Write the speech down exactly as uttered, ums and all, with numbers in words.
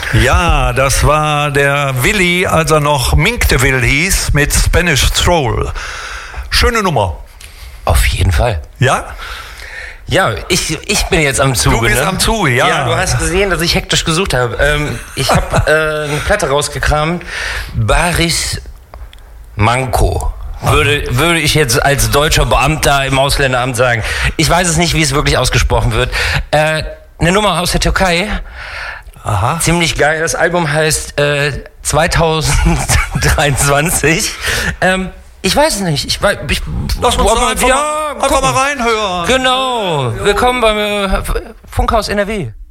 Ja, das war der Willi, als er noch Mink de Will hieß, mit Spanish Stroll. Schöne Nummer. Auf jeden Fall. Ja? Ja, ich, ich bin jetzt am Zuge. Du bist ne? am Zuge, ja. Ja, du hast gesehen, dass ich hektisch gesucht habe. Ähm, ich habe äh, eine Platte rausgekramt. Baris Manco. Würde, würde ich jetzt als deutscher Beamter im Ausländeramt sagen. Ich weiß es nicht, wie es wirklich ausgesprochen wird. Äh, eine Nummer aus der Türkei. Aha. Ziemlich geil. Das Album heißt äh, zwanzig dreiundzwanzig. Ähm, ich weiß es nicht. Ich, ich, Lass uns aber, einfach, ja, mal, einfach mal reinhören. Genau. Willkommen beim äh, Funkhaus N R W.